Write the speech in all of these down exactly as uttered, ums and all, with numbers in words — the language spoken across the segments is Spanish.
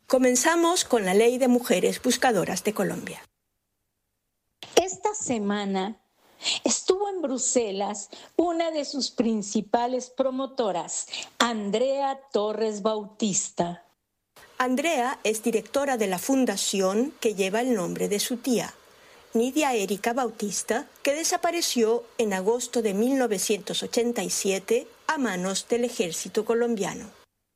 Comenzamos con la Ley de Mujeres Buscadoras de Colombia. Esta semana estuvo en Bruselas una de sus principales promotoras, Andrea Torres Bautista. Andrea es directora de la fundación que lleva el nombre de su tía, Nidia Erika Bautista, que desapareció en agosto de mil novecientos ochenta y siete a manos del ejército colombiano.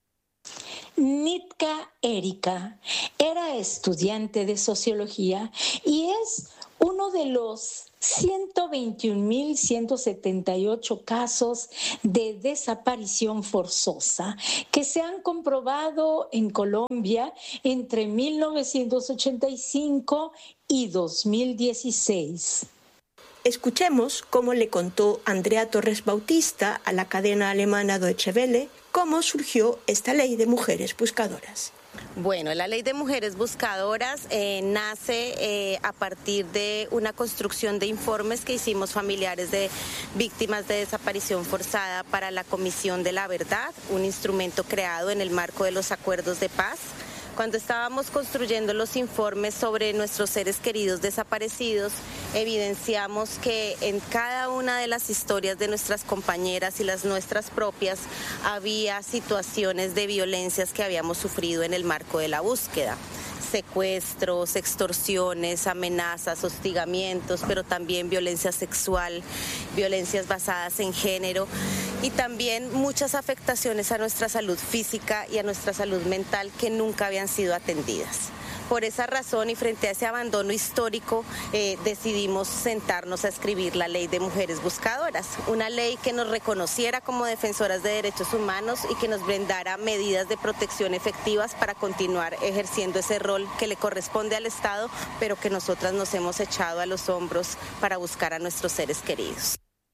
Nitka Erika era estudiante de sociología y es uno de los ciento veintiún mil ciento setenta y ocho casos de desaparición forzosa que se han comprobado en Colombia entre mil novecientos ochenta y cinco y dos mil dieciséis. Escuchemos cómo le contó Andrea Torres Bautista a la cadena alemana Deutsche Welle cómo surgió esta ley de mujeres buscadoras. Bueno, la Ley de Mujeres Buscadoras eh, nace eh, a partir de una construcción de informes que hicimos familiares de víctimas de desaparición forzada para la Comisión de la Verdad, un instrumento creado en el marco de los acuerdos de paz. Cuando estábamos construyendo los informes sobre nuestros seres queridos desaparecidos, evidenciamos que en cada una de las historias de nuestras compañeras y las nuestras propias había situaciones de violencias que habíamos sufrido en el marco de la búsqueda. Secuestros, extorsiones, amenazas, hostigamientos, pero también violencia sexual, violencias basadas en género y también muchas afectaciones a nuestra salud física y a nuestra salud mental que nunca habían sido atendidas. Por esa razón y frente a ese abandono histórico eh, decidimos sentarnos a escribir la Ley de Mujeres Buscadoras, una ley que nos reconociera como defensoras de derechos humanos y que nos brindara medidas de protección efectivas para continuar ejerciendo ese rol que le corresponde al Estado, pero que nosotras nos hemos echado a los hombros para buscar a nuestros seres queridos.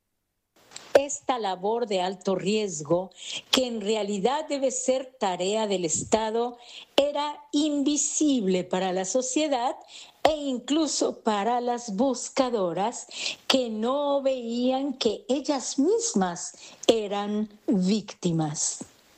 Esta labor de alto riesgo, que en realidad debe ser tarea del Estado, era invisible para la sociedad e incluso para las buscadoras que no veían que ellas mismas eran víctimas.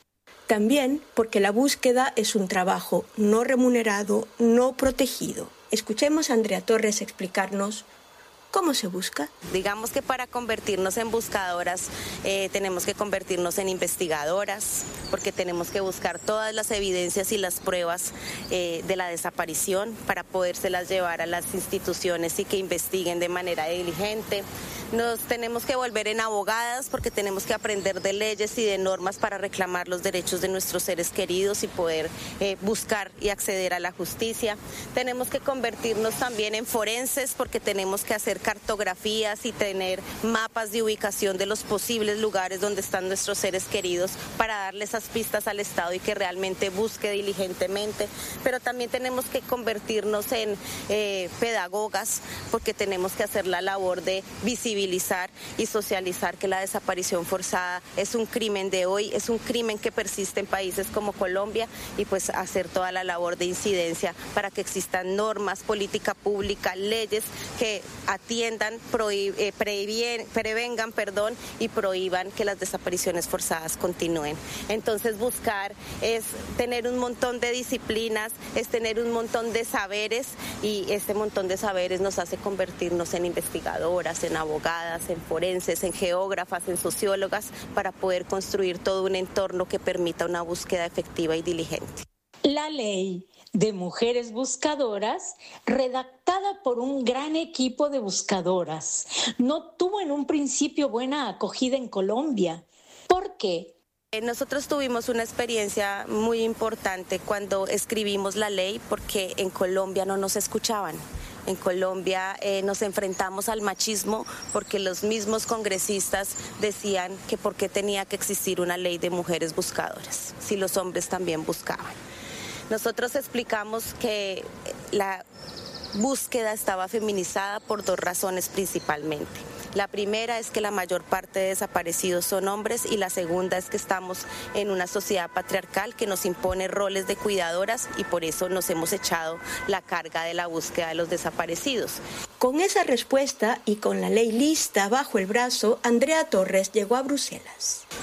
También porque la búsqueda es un trabajo no remunerado, no protegido. Escuchemos a Andrea Torres explicarnos ¿cómo se busca? Digamos que para convertirnos en buscadoras eh, tenemos que convertirnos en investigadoras, porque tenemos que buscar todas las evidencias y las pruebas eh, de la desaparición para podérselas llevar a las instituciones y que investiguen de manera diligente. Nos tenemos que volver en abogadas porque tenemos que aprender de leyes y de normas para reclamar los derechos de nuestros seres queridos y poder eh, buscar y acceder a la justicia. Tenemos que convertirnos también en forenses porque tenemos que hacer cartografías y tener mapas de ubicación de los posibles lugares donde están nuestros seres queridos para darle esas pistas al Estado y que realmente busque diligentemente. Pero también tenemos que convertirnos en eh, pedagogas porque tenemos que hacer la labor de visibilizar y socializar que la desaparición forzada es un crimen de hoy, es un crimen que persiste en países como Colombia y pues hacer toda la labor de incidencia para que existan normas, política pública, leyes que atiendan, prohib- eh, previen- prevengan perdón, y prohíban que las desapariciones forzadas continúen. Entonces buscar es tener un montón de disciplinas, es tener un montón de saberes y este montón de saberes nos hace convertirnos en investigadoras, en abogadas, en forenses, en geógrafas, en sociólogas, para poder construir todo un entorno que permita una búsqueda efectiva y diligente. La Ley de Mujeres Buscadoras, redactada por un gran equipo de buscadoras, no tuvo en un principio buena acogida en Colombia. ¿Por qué? Nosotros tuvimos una experiencia muy importante cuando escribimos la ley porque en Colombia no nos escuchaban. En Colombia eh, nos enfrentamos al machismo porque los mismos congresistas decían que por qué tenía que existir una ley de mujeres buscadoras, si los hombres también buscaban. Nosotros explicamos que la búsqueda estaba feminizada por dos razones principalmente. La primera es que la mayor parte de desaparecidos son hombres y la segunda es que estamos en una sociedad patriarcal que nos impone roles de cuidadoras y por eso nos hemos echado la carga de la búsqueda de los desaparecidos. Con esa respuesta y con la ley lista bajo el brazo, Andrea Torres llegó a Bruselas.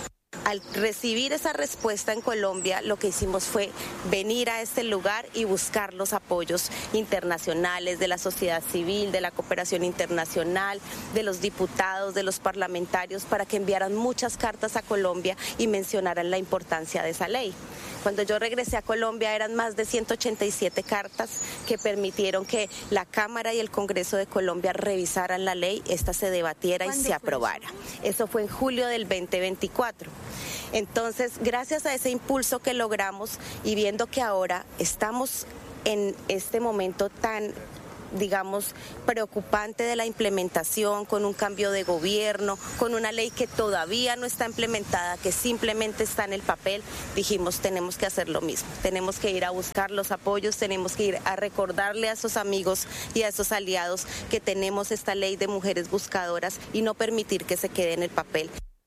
al recibir esa respuesta en Colombia, lo que hicimos fue venir a este lugar y buscar los apoyos internacionales de la sociedad civil, de la cooperación internacional, de los diputados, de los parlamentarios, para que enviaran muchas cartas a Colombia y mencionaran la importancia de esa ley. Cuando yo regresé a Colombia eran más de ciento ochenta y siete cartas que permitieron que la Cámara y el Congreso de Colombia revisaran la ley, esta se debatiera y se aprobara. Eso fue en julio del veinte veinticuatro. Entonces, gracias a ese impulso que logramos y viendo que ahora estamos en este momento tan, digamos, preocupante de la implementación, con un cambio de gobierno, con una ley que todavía no está implementada, que simplemente está en el papel, dijimos, tenemos que hacer lo mismo, tenemos que ir a buscar los apoyos, tenemos que ir a recordarle a esos amigos y a esos aliados que tenemos esta ley de mujeres buscadoras y no permitir que se quede en el papel.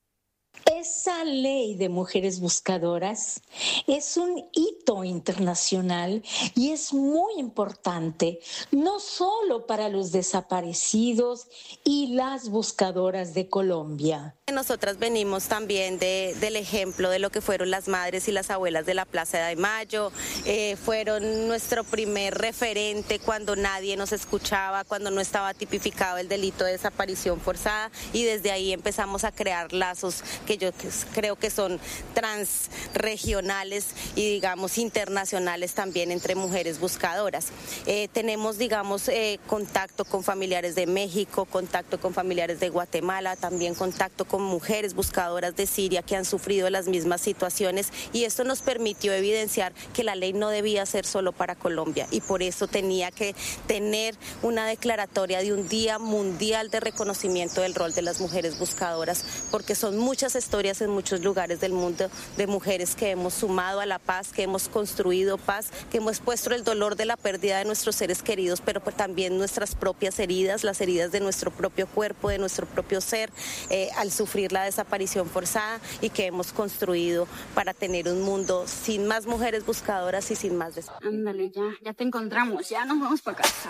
Esa ley de mujeres buscadoras es un hito internacional y es muy importante, no solo para los desaparecidos y las buscadoras de Colombia. Nosotras venimos también de, del ejemplo de lo que fueron las madres y las abuelas de la Plaza de Mayo, eh, fueron nuestro primer referente cuando nadie nos escuchaba, cuando no estaba tipificado el delito de desaparición forzada, y desde ahí empezamos a crear lazos que yo creo que son transregionales y digamos internacionales también entre mujeres buscadoras. Eh, tenemos digamos eh, contacto con familiares de México, contacto con familiares de Guatemala, también contacto con mujeres buscadoras de Siria que han sufrido las mismas situaciones, y esto nos permitió evidenciar que la ley no debía ser solo para Colombia y por eso tenía que tener una declaratoria de un Día Mundial de reconocimiento del rol de las mujeres buscadoras, porque son muchas historias en muchos lugares del mundo de mujeres que hemos sumado a la paz, que hemos construido paz, que hemos puesto el dolor de la pérdida de nuestros seres queridos, pero pues también nuestras propias heridas, las heridas de nuestro propio cuerpo, de nuestro propio ser, eh, al sufrir la desaparición forzada, y que hemos construido para tener un mundo sin más mujeres buscadoras y sin más desaparición. Ándale, ya, ya te encontramos, ya nos vamos para casa.